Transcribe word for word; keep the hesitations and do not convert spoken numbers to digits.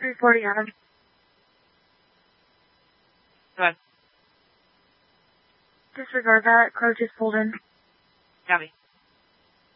three forty, Adam. Go ahead. Disregard that. Crow just pulled in. Copy.